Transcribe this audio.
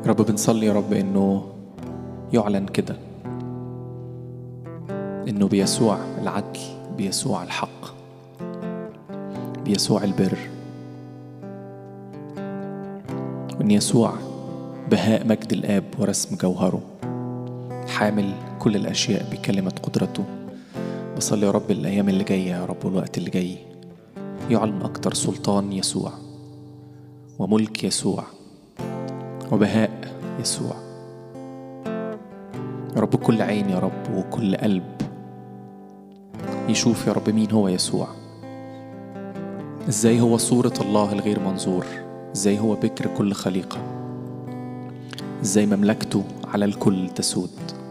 يا رب بنصلي يا رب إنه يعلن كده إنه بيسوع العدل، بيسوع الحق، بيسوع البر، وإن يسوع بهاء مجد الآب ورسم جوهره، حامل كل الأشياء بكلمة قدرته. بصلي يا رب الأيام اللي جاية يا رب والوقت اللي جاي يعلن أكتر سلطان يسوع وملك يسوع وبهاء يسوع. يا رب كل عين يا رب وكل قلب يشوف يا رب مين هو يسوع، ازاي هو صورة الله الغير منظور، ازاي هو بكر كل خليقة، ازاي مملكته على الكل تسود.